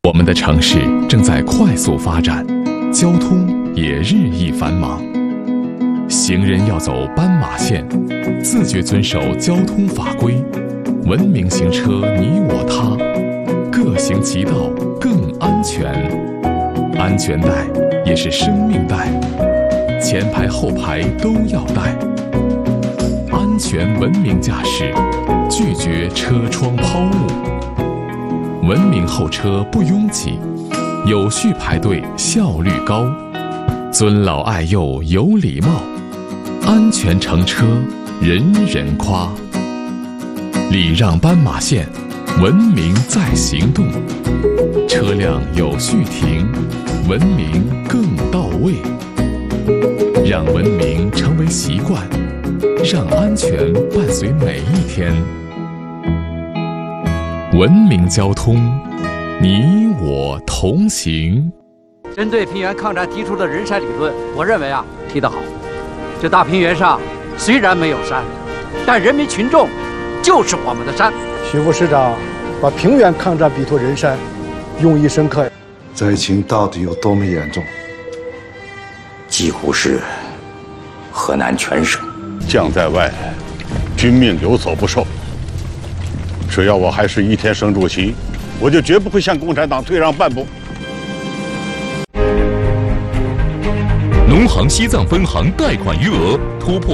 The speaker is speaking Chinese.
我们的城市正在快速发展，交通也日益繁忙。行人要走斑马线，自觉遵守交通法规，文明行车你我他，各行其道更安全。安全带也是生命带，前排后排都要带。安全文明驾驶，拒绝车窗抛物。文明候车不拥挤，有序排队效率高，尊老爱幼有礼貌，安全乘车人人夸。礼让斑马线，文明在行动，车辆有序停，文明更到位。让文明成为习惯，让安全伴随每一天。文明交通，你我同行。 针对平原抗战提出的人山理论，我认为提得好。这大平原上虽然没有山，但人民群众就是我们的山。 徐副市长把平原抗战比作人山，用意深刻。 灾情到底有多么严重？ 几乎是河南全省。 将在外，军命有所不受。只要我还是一天省主席，我就绝不会向共产党退让半步。 农行西藏分行贷款余额突破